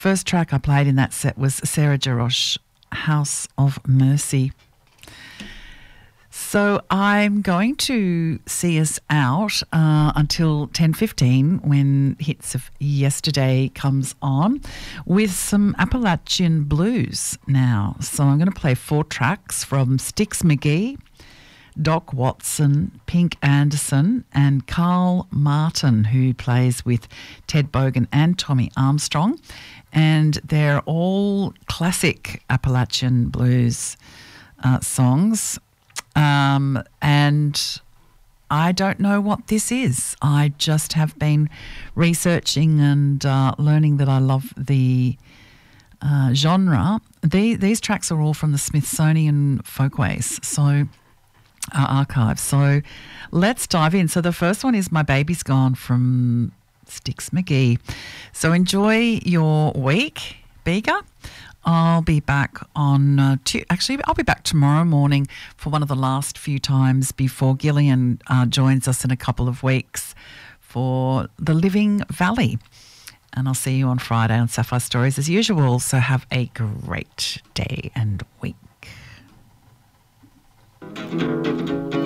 First track I played in that set was Sarah Jarosz, House of Mercy. So I'm going to see us out until 10:15 when Hits of Yesterday comes on with some Appalachian blues now. So I'm going to play 4 tracks from Styx McGee, Doc Watson, Pink Anderson and Carl Martin, who plays with Ted Bogan and Tommy Armstrong. And they're all classic Appalachian blues songs. And I don't know what this is. I just have been researching and learning that I love the genre. These tracks are all from the Smithsonian Folkways archive. So let's dive in. So the first one is My Baby's Gone from Styx McGee. So enjoy your week, Bega. I'll be back on I'll be back tomorrow morning for one of the last few times before Gillian joins us in a couple of weeks for The Living Valley. And I'll see you on Friday on Sapphire Stories as usual. So have a great day and week.